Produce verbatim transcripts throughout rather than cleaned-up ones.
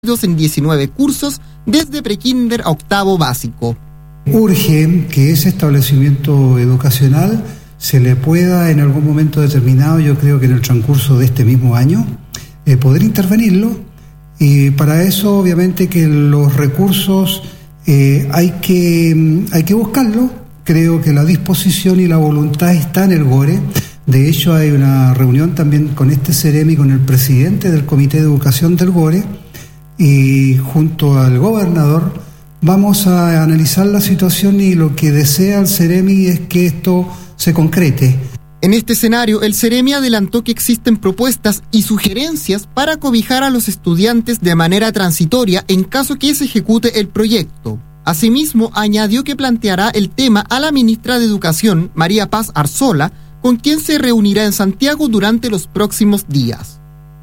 en diecinueve cursos, desde prekinder a octavo básico. Urge que ese establecimiento educacional se le pueda en algún momento determinado, yo creo que en el transcurso de este mismo año, eh, poder intervenirlo, y para eso obviamente que los recursos eh, hay que, hay que buscarlos. Creo que la disposición y la voluntad está en el GORE. De hecho hay una reunión también con este Ceremi, con el presidente del Comité de Educación del GORE, y junto al gobernador vamos a analizar la situación, y lo que desea el Ceremi es que esto se concrete. En este escenario, el Ceremi adelantó que existen propuestas y sugerencias para cobijar a los estudiantes de manera transitoria en caso que se ejecute el proyecto. Asimismo, añadió que planteará el tema a la ministra de Educación, María Paz Arzola, con quien se reunirá en Santiago durante los próximos días.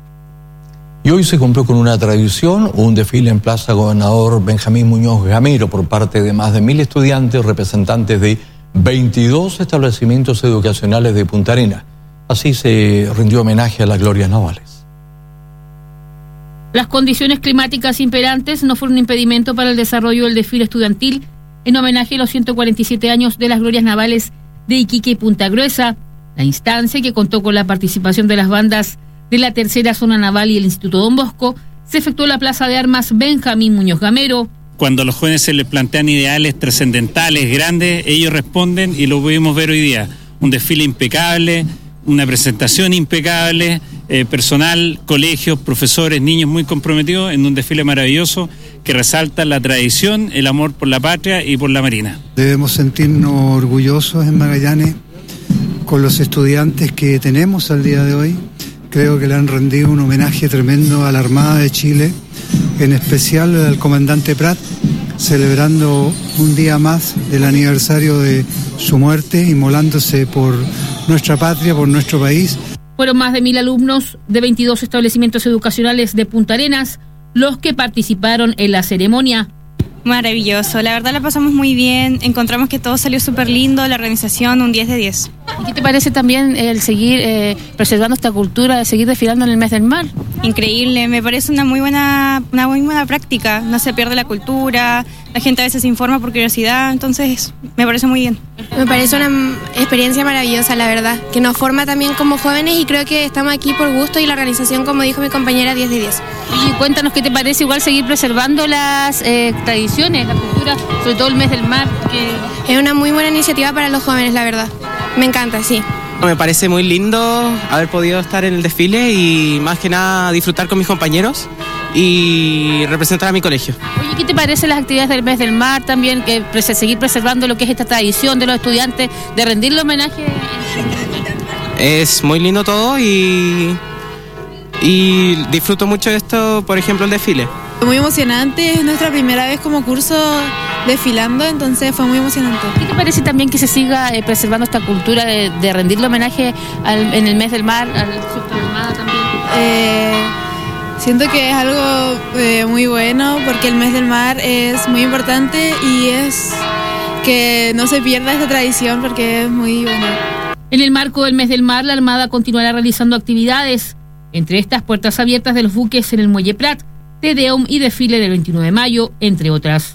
Y hoy se cumplió con una tradición, un desfile en Plaza Gobernador Benjamín Muñoz Gamero por parte de más de mil estudiantes, representantes de veintidós establecimientos educacionales de Punta Arenas. Así se rindió homenaje a las glorias navales. Las condiciones climáticas imperantes no fueron un impedimento para el desarrollo del desfile estudiantil en homenaje a los ciento cuarenta y siete años de las glorias navales de Iquique y Punta Gruesa. La instancia, que contó con la participación de las bandas de la Tercera Zona Naval y el Instituto Don Bosco, se efectuó en la Plaza de Armas Benjamín Muñoz Gamero. Cuando a los jóvenes se les plantean ideales trascendentales, grandes, ellos responden, y lo pudimos ver hoy día. Un desfile impecable, una presentación impecable, eh, personal, colegios, profesores, niños muy comprometidos en un desfile maravilloso que resalta la tradición, el amor por la patria y por la Marina. Debemos sentirnos orgullosos en Magallanes con los estudiantes que tenemos al día de hoy. Creo que le han rendido un homenaje tremendo a la Armada de Chile, en especial al comandante Prat, celebrando un día más el aniversario de su muerte, inmolándose por nuestra patria, por nuestro país. Fueron más de mil alumnos de veintidós establecimientos educacionales de Punta Arenas los que participaron en la ceremonia. Maravilloso, la verdad la pasamos muy bien, encontramos que todo salió súper lindo, la organización un diez de diez. ¿Y qué te parece también el seguir eh, preservando esta cultura, de seguir desfilando en el mes del mar? Increíble, me parece una muy buena, una muy buena práctica, no se pierde la cultura, la gente a veces se informa por curiosidad, entonces me parece muy bien. Me parece una experiencia maravillosa, la verdad, que nos forma también como jóvenes, y creo que estamos aquí por gusto, y la organización, como dijo mi compañera, diez de diez. Y cuéntanos qué te parece igual seguir preservando las eh, tradiciones, la cultura, sobre todo el mes del mar. Que... Es una muy buena iniciativa para los jóvenes, la verdad. Me encanta, sí. Me parece muy lindo haber podido estar en el desfile y más que nada disfrutar con mis compañeros y representar a mi colegio. Oye, ¿qué te parecen las actividades del mes del mar también, que seguir preservando lo que es esta tradición de los estudiantes de rendirle homenaje? Es muy lindo todo y, y disfruto mucho de esto, por ejemplo, el desfile. Muy emocionante, es nuestra primera vez como curso desfilando, entonces fue muy emocionante. ¿Qué te parece también que se siga eh, preservando esta cultura de, de rendirle homenaje al, en el mes del mar, al subtítulo Armada también? Eh, siento que es algo eh, muy bueno, porque el mes del mar es muy importante y es que no se pierda esta tradición porque es muy buena. En el marco del mes del mar, la Armada continuará realizando actividades, entre estas puertas abiertas de los buques en el Muelle Prat, Te Deum y desfile del veintinueve de mayo, entre otras.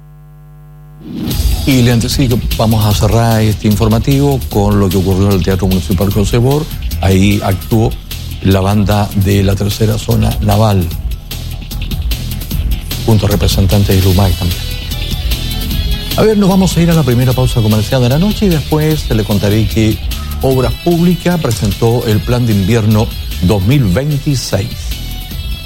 Y le anticipo, vamos a cerrar este informativo con lo que ocurrió en el Teatro Municipal José Bor. Ahí actuó la banda de la Tercera Zona Naval, junto a representantes de LUMAC también. A ver, nos vamos a ir a la primera pausa comercial de la noche y después le contaré que Obras Públicas presentó el Plan de Invierno dos mil veintiséis.